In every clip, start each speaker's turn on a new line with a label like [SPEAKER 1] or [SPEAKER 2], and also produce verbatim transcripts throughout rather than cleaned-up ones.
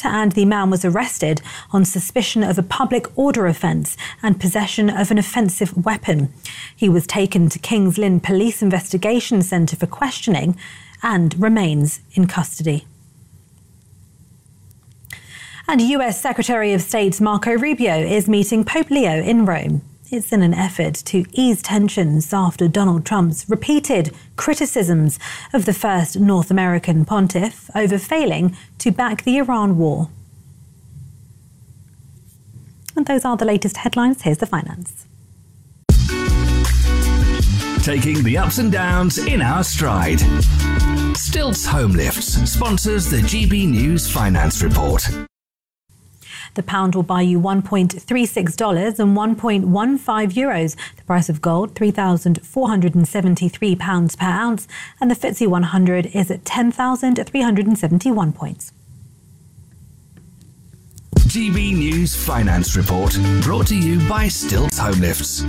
[SPEAKER 1] and the man was arrested on suspicion of a public order offence and possession of an offensive weapon. He was taken to Kings Lynn Police Investigation Centre for questioning and remains in custody. And U S Secretary of State Marco Rubio is meeting Pope Leo in Rome. It's in an effort to ease tensions after Donald Trump's repeated criticisms of the first North American pontiff over failing to back the Iran war. And those are the latest headlines. Here's the finance.
[SPEAKER 2] Taking the ups and downs in our stride. Stilts Home Lifts sponsors the G B News Finance Report.
[SPEAKER 1] The pound will buy you one point three six dollars and one point one five euros. The price of gold, three thousand four hundred seventy-three pounds per ounce. And the F T S E one hundred is at ten thousand three hundred seventy-one points.
[SPEAKER 2] G B News Finance Report, brought to you by Stilts Home Lifts.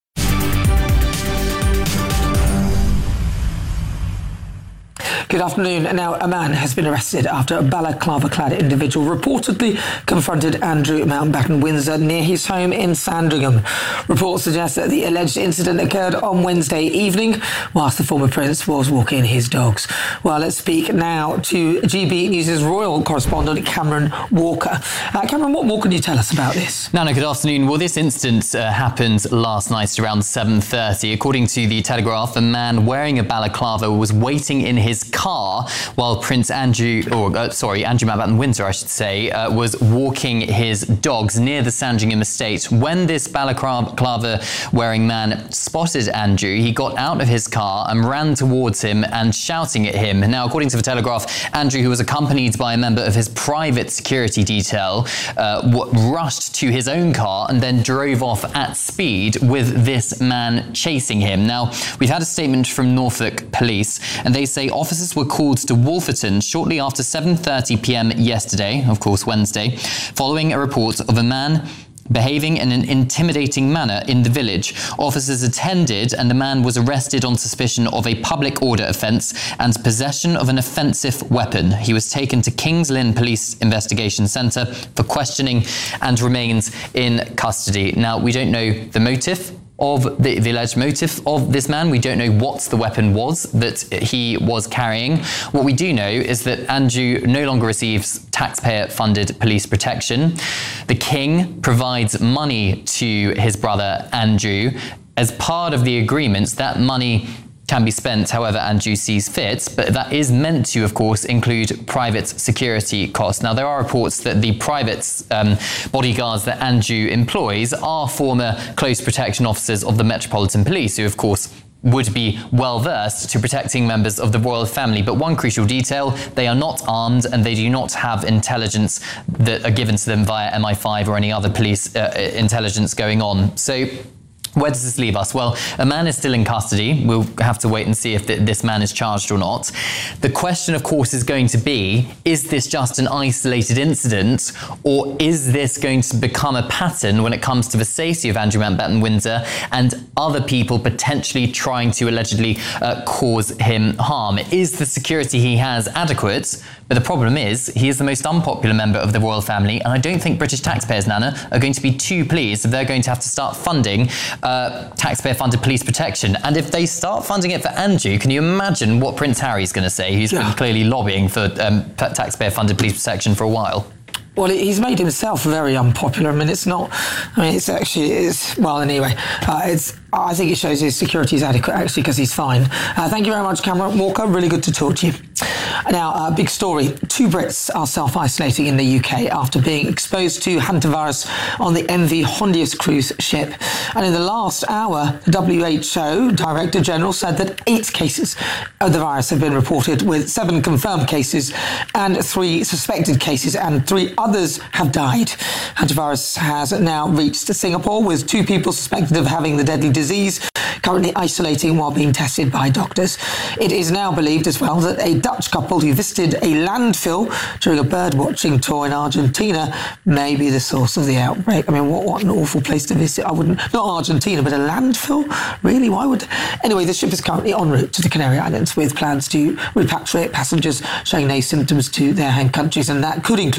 [SPEAKER 3] Good afternoon. Now, a man has been arrested after a balaclava-clad individual reportedly confronted Andrew Mountbatten Windsor near his home in Sandringham. Reports suggest that the alleged incident occurred on Wednesday evening whilst the former prince was walking his dogs. Well, let's speak now to G B News' royal correspondent, Cameron Walker. Uh, Cameron, what more can you tell us about this?
[SPEAKER 4] Nana, good afternoon. Well, this incident uh, happened last night around seven thirty. According to the Telegraph, a man wearing a balaclava was waiting in his car while Prince Andrew, or uh, sorry, Andrew Mountbatten Windsor, I should say, uh, was walking his dogs near the Sandringham estate. When this balaclava-wearing man spotted Andrew, he got out of his car and ran towards him and shouting at him. Now, according to the Telegraph, Andrew, who was accompanied by a member of his private security detail, uh, w- rushed to his own car and then drove off at speed with this man chasing him. Now, we've had a statement from Norfolk Police, and they say officers were called to Wolferton shortly after seven thirty p.m. yesterday, of course Wednesday, following a report of a man behaving in an intimidating manner in the village. Officers attended and the man was arrested on suspicion of a public order offence and possession of an offensive weapon. He was taken to Kings Lynn Police Investigation Centre for questioning and remains in custody. Now, we don't know the motive of the, the alleged motive of this man. We don't know what the weapon was that he was carrying. What we do know is that Andrew no longer receives taxpayer-funded police protection. The King provides money to his brother Andrew. As part of the agreements, that money can be spent however Andrew sees fit, but that is meant to, of course, include private security costs. Now, there are reports that the private um, bodyguards that Andrew employs are former close protection officers of the Metropolitan Police, who, of course, would be well versed to protecting members of the royal family. But one crucial detail, they are not armed and they do not have intelligence that are given to them via M I five or any other police uh, intelligence going on. So where does this leave us? Well, a man is still in custody. We'll have to wait and see if th- this man is charged or not. The question, of course, is going to be, is this just an isolated incident, or is this going to become a pattern when it comes to the safety of Andrew Mountbatten Windsor and other people potentially trying to allegedly uh, cause him harm? Is the security he has adequate? But the problem is, he is the most unpopular member of the royal family, and I don't think British taxpayers, Nana, are going to be too pleased if they're going to have to start funding uh, taxpayer-funded police protection. And if they start funding it for Andrew, can you imagine what Prince Harry's going to say? He's yeah. been clearly lobbying for um, taxpayer-funded police protection for a while.
[SPEAKER 3] Well, he's made himself very unpopular. I mean, it's not, I mean, it's actually, it's, well, anyway, uh, it's, I think it shows his security is adequate, actually, because he's fine. Uh, thank you very much, Cameron Walker. Really good to talk to you. Now, uh, big story. Two Brits are self-isolating in the U K after being exposed to hantavirus on the M V Hondius cruise ship. And in the last hour, the W H O Director General said that eight cases of the virus have been reported, with seven confirmed cases and three suspected cases, and three others have died. Hantavirus has now reached Singapore, with two people suspected of having the deadly disease currently isolating while being tested by doctors. It is now believed as well that a Dutch couple who visited a landfill during a bird-watching tour in Argentina may be the source of the outbreak. I mean, what, what an awful place to visit. I wouldn't, not Argentina, but a landfill? Really? Why would... Anyway, the ship is currently en route to the Canary Islands with plans to repatriate passengers showing no symptoms to their home countries, and that could include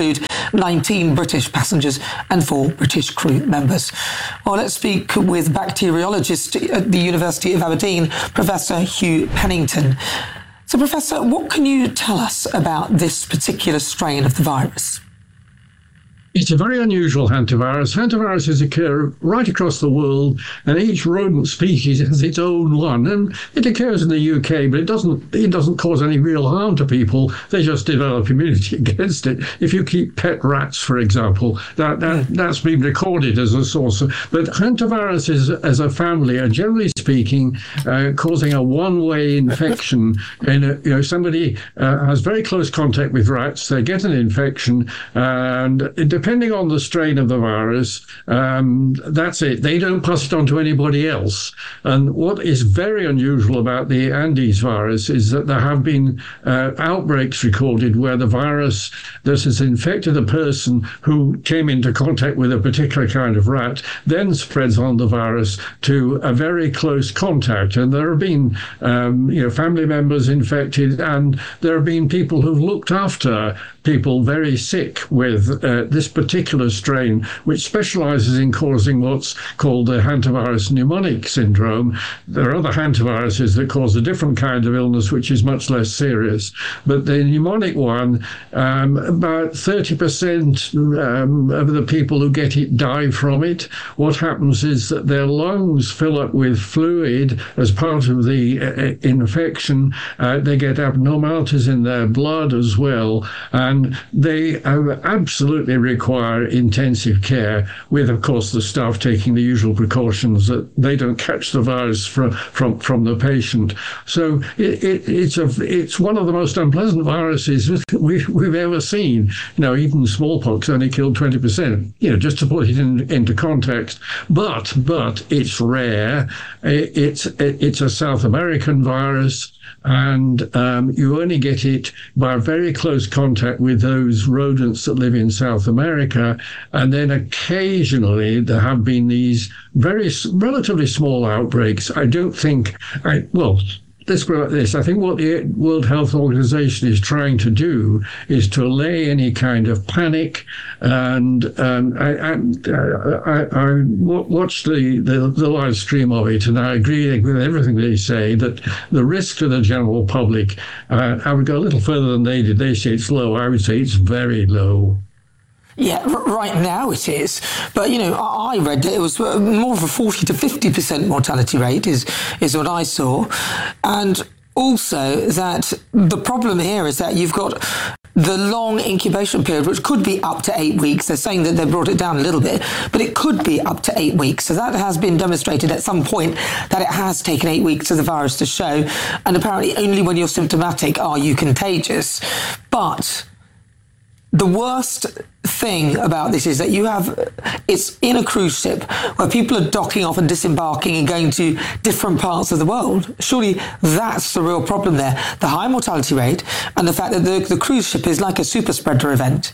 [SPEAKER 3] nineteen British passengers and four British crew members. Well, let's speak with bacteriologist at the University of Aberdeen, Professor Hugh Pennington. So, Professor, what can you tell us about this particular strain of the virus?
[SPEAKER 5] It's a very unusual hantavirus. Hantaviruses occur right across the world, and each rodent species has its own one. And it occurs in the U K, but it doesn't it doesn't cause any real harm to people. They just develop immunity against it. If you keep pet rats, for example, that, that that's been recorded as a source. Of, but hantaviruses as a family are generally speaking uh, causing a one-way infection. In a, you know, somebody uh, has very close contact with rats, they get an infection, and it depending on the strain of the virus, um, that's it. They don't pass it on to anybody else. And what is very unusual about the Andes virus is that there have been uh, outbreaks recorded where the virus that has infected a person who came into contact with a particular kind of rat then spreads on the virus to a very close contact. And there have been um, you know, family members infected, and there have been people who've looked after people very sick with uh, this particular strain, which specializes in causing what's called the hantavirus pneumonic syndrome. There are other hantaviruses that cause a different kind of illness, which is much less serious. But the pneumonic one, um, about thirty percent um, of the people who get it die from it. What happens is that their lungs fill up with fluid as part of the uh, infection. Uh, they get abnormalities in their blood as well. And they uh, absolutely require intensive care, with, of course, the staff taking the usual precautions that they don't catch the virus from from, from the patient. So it, it, it's a it's one of the most unpleasant viruses we've, we've ever seen. You know, even smallpox only killed twenty percent. You know, just to put it in, into context. But but it's rare. It, it's it, it's a South American virus. And um, you only get it by very close contact with those rodents that live in South America. And then occasionally there have been these very relatively small outbreaks. I don't think, I, well, let's put it like this. I think what the World Health Organization is trying to do is to allay any kind of panic. And um, I, I, I, I watched the, the, the live stream of it, and I agree with everything they say, that the risk to the general public, uh, I would go a little further than they did. They say it's low. I would say it's very low.
[SPEAKER 3] Yeah, right now it is. But, you know, I read that it was more of a forty to fifty percent mortality rate is, is what I saw. And also that the problem here is that you've got the long incubation period, which could be up to eight weeks. They're saying that they brought it down a little bit, but it could be up to eight weeks. So that has been demonstrated at some point that it has taken eight weeks for the virus to show. And apparently only when you're symptomatic are you contagious. But the worst thing about this is that you have, it's in a cruise ship where people are docking off and disembarking and going to different parts of the world. Surely that's the real problem there. The high mortality rate and the fact that the, the cruise ship is like a super spreader event.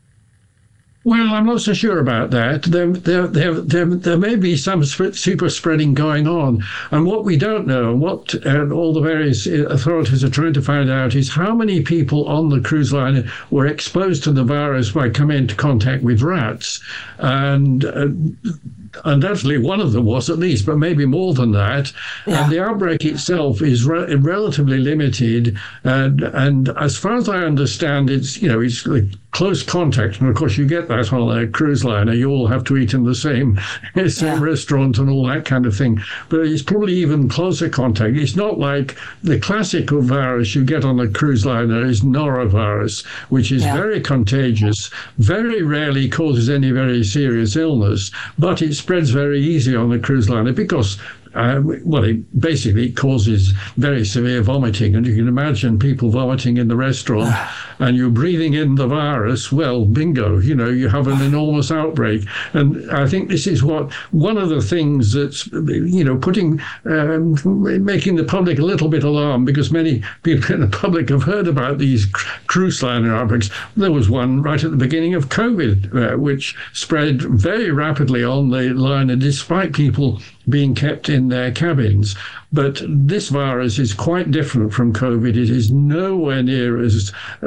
[SPEAKER 5] Well, I'm not so sure about that. There, there, there, there, there may be some super spreading going on. And what we don't know, what uh, all the various authorities are trying to find out, is how many people on the cruise liner were exposed to the virus by coming into contact with rats. And uh, undoubtedly one of them was, at least, but maybe more than that. Yeah. And the outbreak itself is re- relatively limited. And, and as far as I understand, it's, you know, it's like close contact. And of course, you get that on a cruise liner. You all have to eat in the same, same yeah. restaurant and all that kind of thing. But it's probably even closer contact. It's not like the classical virus you get on a cruise liner is norovirus, which is yeah. very contagious, very rarely causes any very serious illness, but it spreads very easy on the cruise liner because Uh, well, it basically causes very severe vomiting, and you can imagine people vomiting in the restaurant and you're breathing in the virus. Well, bingo, you know, you have an enormous outbreak. And I think this is what one of the things that's, you know, putting, um, making the public a little bit alarmed, because many people in the public have heard about these cruise liner outbreaks. There was one right at the beginning of COVID, uh, which spread very rapidly on the liner, despite people being kept in their cabins. But this virus is quite different from COVID. It is nowhere near as uh,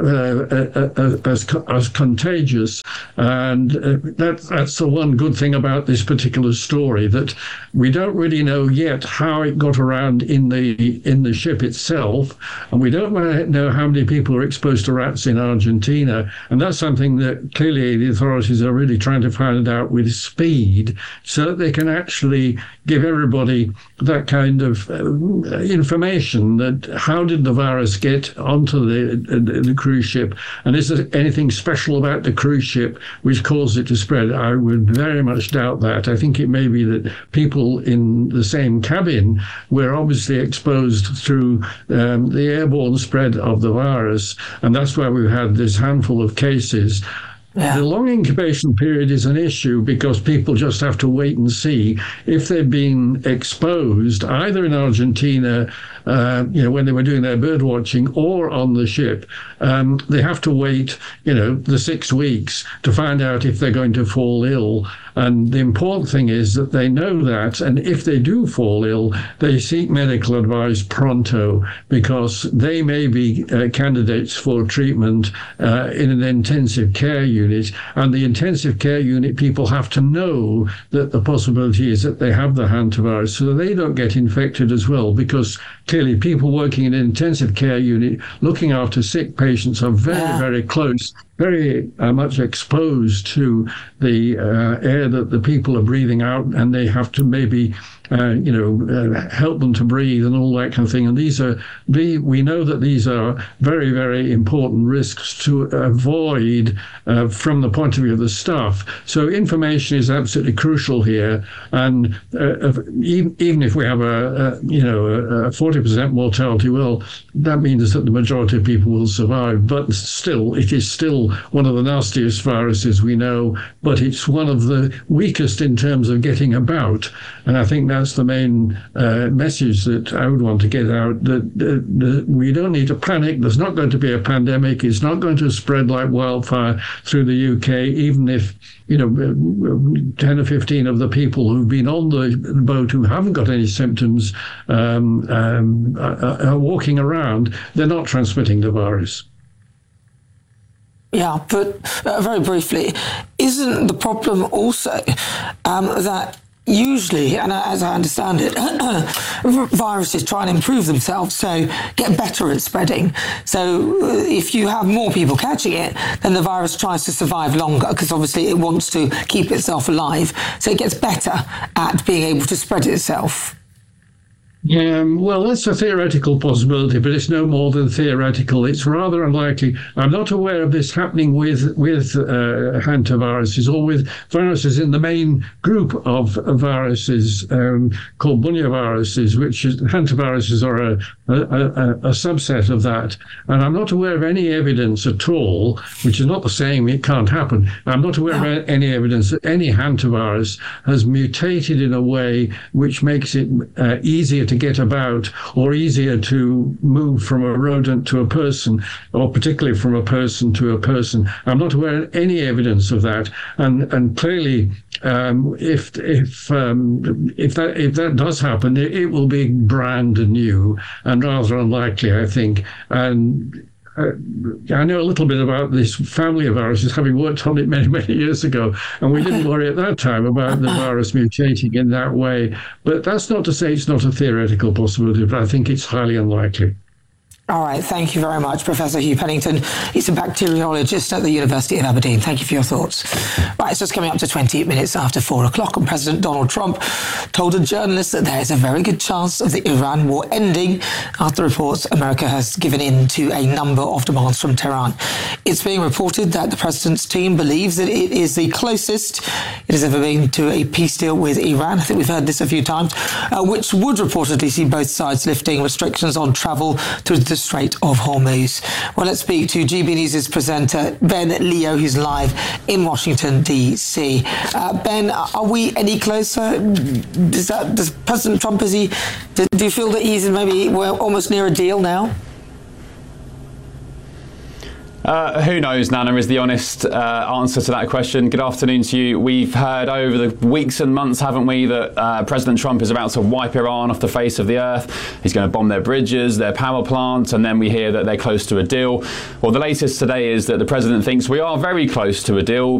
[SPEAKER 5] uh, as, as contagious, and uh, that, that's the one good thing about this particular story, that we don't really know yet how it got around in the in the ship itself, and we don't know how many people are exposed to rats in Argentina, and that's something that clearly the authorities are really trying to find out with speed, so that they can actually give everybody that kind of uh, information, that how did the virus get onto the, the, the cruise ship, and is there anything special about the cruise ship which caused it to spread? I would very much doubt that. I think it may be that people in the same cabin were obviously exposed through um, the airborne spread of the virus, and that's why we've had this handful of cases. Yeah. The long incubation period is an issue because people just have to wait and see if they've been exposed either in Argentina, uh, you know, when they were doing their bird watching, or on the ship. Um, they have to wait, you know, the six weeks to find out if they're going to fall ill. And the important thing is that they know that, and if they do fall ill, they seek medical advice pronto, because they may be uh, candidates for treatment uh, in an intensive care unit. And the intensive care unit people have to know that the possibility is that they have the hantavirus, so they don't get infected as well, because clearly people working in an intensive care unit looking after sick patients are very, yeah. very close, very uh, much exposed to the uh, air that the people are breathing out, and they have to maybe, uh, you know, uh, help them to breathe and all that kind of thing. And these are, the, we know that these are very, very important risks to avoid uh, from the point of view of the staff. So information is absolutely crucial here. And uh, even, even if we have a, a you know, a forty percent mortality, well, that means that the majority of people will survive. But still, it is still one of the nastiest viruses we know, but it's one of the weakest in terms of getting about. And I think that's the main uh, message that I would want to get out, that, that, that we don't need to panic. There's not going to be a pandemic. It's not going to spread like wildfire through the U K, even if, you know, ten or fifteen of the people who've been on the boat who haven't got any symptoms um, um, are, are walking around. They're not transmitting the virus.
[SPEAKER 3] Yeah, but uh, very briefly, isn't the problem also um, that usually, and as I understand it, viruses try and improve themselves, so get better at spreading. So if you have more people catching it, then the virus tries to survive longer, because obviously it wants to keep itself alive. So it gets better at being able to spread itself.
[SPEAKER 5] Um, well, that's a theoretical possibility, but it's no more than theoretical. It's rather unlikely. I'm not aware of this happening with with uh, hantaviruses or with viruses in the main group of viruses um, called bunyaviruses, which is, hantaviruses are a, a, a, a subset of that. And I'm not aware of any evidence at all, which is not the same, it can't happen. I'm not aware yeah. of any evidence that any hantavirus has mutated in a way which makes it uh, easier to get about or easier to move from a rodent to a person, or particularly from a person to a person. I'm not aware of any evidence of that, and and clearly um, if if um, if that if that does happen, it, it will be brand new and rather unlikely, I think. And Uh, I know a little bit about this family of viruses, having worked on it many, many years ago, and we didn't worry at that time about the virus mutating in that way. But that's not to say it's not a theoretical possibility, but I think it's highly unlikely.
[SPEAKER 3] All right, thank you very much, Professor Hugh Pennington. He's a bacteriologist at the University of Aberdeen. Thank you for your thoughts. Right, it's just coming up to twenty-eight minutes after four o'clock, and President Donald Trump told a journalist that there is a very good chance of the Iran war ending after reports America has given in to a number of demands from Tehran. It's being reported that the president's team believes that it is the closest it has ever been to a peace deal with Iran. I think we've heard this a few times, uh, which would reportedly see both sides lifting restrictions on travel through the Strait of Hormuz. Well, let's speak to G B News' presenter, Ben Leo, who's live in Washington, D C. Uh, Ben, are we any closer? Does, that, does President Trump, is he, do, do you feel that he's maybe we're almost near a deal now?
[SPEAKER 6] Uh, who knows, Nana, is the honest uh, answer to that question. Good afternoon to you. We've heard over the weeks and months, haven't we, that uh, President Trump is about to wipe Iran off the face of the earth. He's going to bomb their bridges, their power plants, and then we hear that they're close to a deal. Well, the latest today is that the president thinks we are very close to a deal,